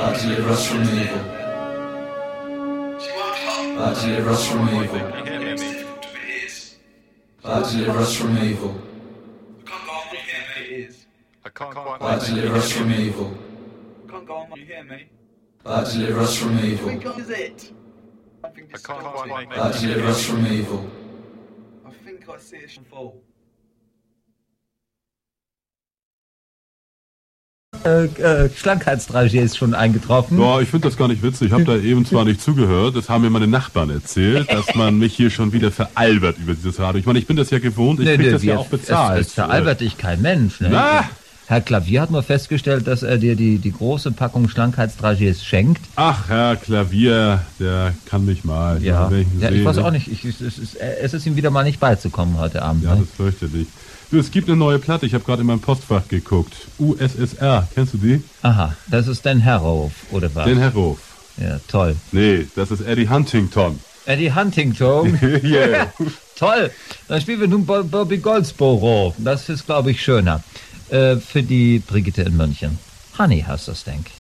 God deliver us from evil. God deliver us from evil. God deliver us from evil. God deliver us from evil. Can't go on, you hear me? God deliver us from evil. Which one is it? God deliver us from evil. I think I see it fall. Schlankheitsdragie ist schon eingetroffen. Boah, ich finde das gar nicht witzig. Ich habe da eben zwar nicht zugehört, das haben mir meine Nachbarn erzählt, dass man mich hier schon wieder veralbert über dieses Radio. Ich meine, ich bin das ja gewohnt, ich krieg das ja auch bezahlt. Es veralbert dich kein Mensch. Ne? Na? Herr Klavier hat nur festgestellt, dass er dir die große Packung Schlankheitsdragies schenkt. Ach, Herr Klavier, der kann mich mal. Ja, ja ich weiß auch nicht. Es ist ihm wieder mal nicht beizukommen heute Abend. Ja, ne? das fürchterlich. Du, es gibt eine neue Platte, ich habe gerade in meinem Postfach geguckt. USSR, kennst du die? Aha, das ist Dan Harrow, oder was? Dan Harrow. Ja, toll. Nee, das ist Eddie Huntington. Eddie Huntington? Yeah. Toll. Dann spielen wir nun Bobby Goldsboro. Das ist, glaube ich, schöner. Für die Brigitte in München. Honey heißt das, denk ich.